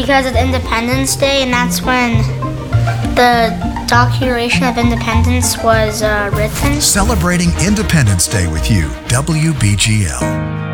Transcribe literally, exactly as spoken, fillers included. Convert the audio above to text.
because it's Independence Day, and that's when the Declaration of Independence was uh, written. Celebrating Independence Day with you, W B G L.